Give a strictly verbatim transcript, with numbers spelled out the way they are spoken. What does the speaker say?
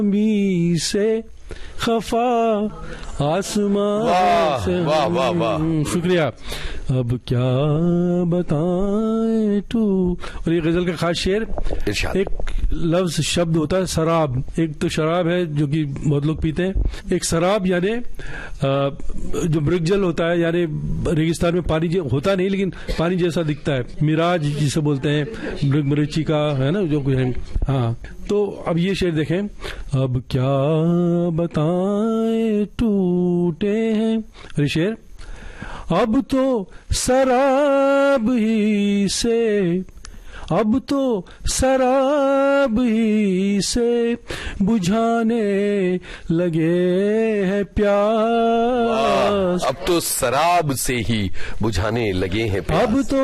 मी से खफा आसमां से। वाह वाह वाह, शुक्रिया। अब क्या बताएं तू। और ये गजल का खास शेर, एक लफ्ज शब्द होता है शराब। एक तो शराब है जो कि बहुत लोग पीते हैं, एक शराब यानी जो मृगजल होता है, यानी रेगिस्तान में पानी होता नहीं लेकिन पानी जैसा दिखता है, मिराज जिसे बोलते हैं, मृग मरीची का है ना जो कुछ है। हाँ, तो अब ये शेर देखें, अब क्या बताएं टूटे हैं। अरे शेर, अब तो शराब ही से, अब तो शराब ही से बुझाने लगे हैं प्यास। अब तो शराब से ही बुझाने लगे हैं प्यास। अब तो